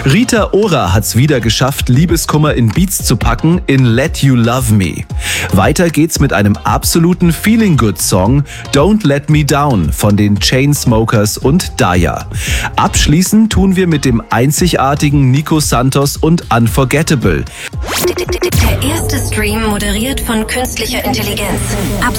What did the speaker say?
Rita Ora hat's wieder geschafft, Liebeskummer in Beats zu packen in Let You Love Me. Weiter geht's mit einem absoluten Feeling-Good-Song, Don't Let Me Down von den Chainsmokers und Daya. Abschließen tun wir mit dem einzigartigen Nico Santos und Unforgettable. Der erste Stream moderiert von künstlicher Intelligenz. Ab